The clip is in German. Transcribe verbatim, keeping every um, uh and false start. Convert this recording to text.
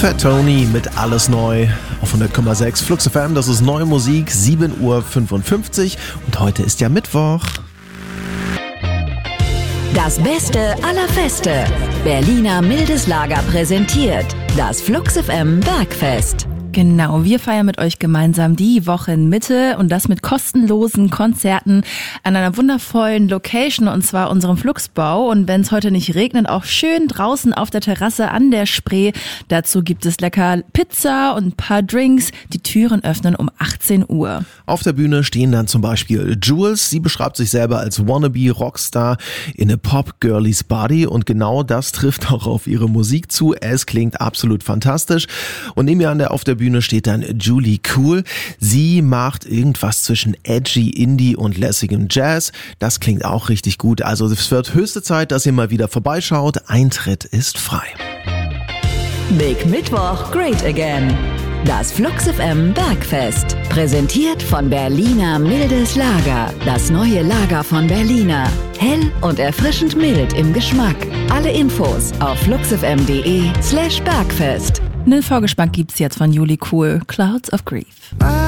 Fat Tony mit Alles Neu auf hundert Komma sechs Flux F M. Das ist neue Musik, sieben Uhr fünfundfünfzig und heute ist ja Mittwoch. Das Beste aller Feste. Berliner Mildes Lager präsentiert das Flux F M Bergfest. Genau, wir feiern mit euch gemeinsam die Wochenmitte und das mit kostenlosen Konzerten an einer wundervollen Location, und zwar unserem Fluxbau. Und wenn es heute nicht regnet, auch schön draußen auf der Terrasse an der Spree. Dazu gibt es lecker Pizza und ein paar Drinks. Die Türen öffnen um achtzehn Uhr. Auf der Bühne stehen dann zum Beispiel Jules. Sie beschreibt sich selber als Wannabe Rockstar in a Pop Girlies Body und genau das trifft auch auf ihre Musik zu. Es klingt absolut fantastisch. Und neben ihr an der auf der Bühne Bühne steht dann Julie Cool. Sie macht irgendwas zwischen edgy Indie und lässigem Jazz. Das klingt auch richtig gut. Also es wird höchste Zeit, dass ihr mal wieder vorbeischaut. Eintritt ist frei. Big Mittwoch, great again. Das Flux F M Bergfest. Präsentiert von Berliner Mildes Lager. Das neue Lager von Berliner. Hell und erfrischend mild im Geschmack. Alle Infos auf fluxfm.de slash Bergfest. Einen Vorgeschmack gibt's jetzt von Julie Cool, Clouds of Grief.